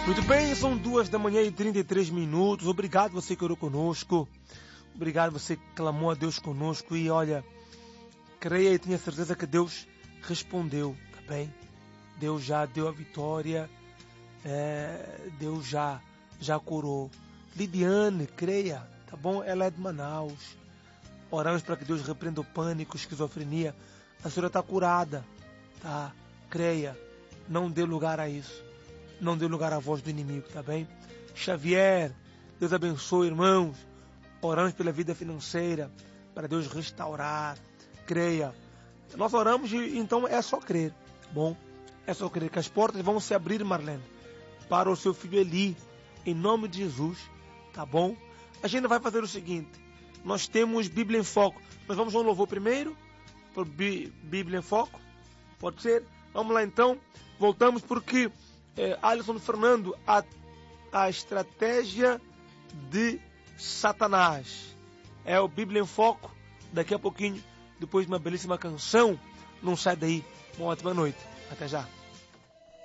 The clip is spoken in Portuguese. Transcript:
Muito bem, são 2h33. Obrigado você que orou conosco. Obrigado você que clamou a Deus conosco. E olha, creia e tenha certeza que Deus respondeu, tá bem? Deus já deu a vitória. Deus já curou. Lidiane, creia, tá bom? Ela é de Manaus. Oramos para que Deus repreenda o pânico, esquizofrenia. A senhora está curada, tá? Creia, não dê lugar a isso. Não dê lugar à voz do inimigo, tá bem? Xavier, Deus abençoe, irmãos. Oramos pela vida financeira, para Deus restaurar. Creia. Nós oramos e então é só crer, tá bom? É só crer que as portas vão se abrir, Marlene, para o seu filho Eli, em nome de Jesus, tá bom? A gente vai fazer o seguinte, nós temos Bíblia em Foco. Nós vamos a um louvor primeiro, por Bíblia em Foco, pode ser? Vamos lá então, voltamos porque Alisson Fernando, a estratégia de Satanás. É o Bíblia em Foco, daqui a pouquinho, depois de uma belíssima canção. Não sai daí, uma ótima noite, até já.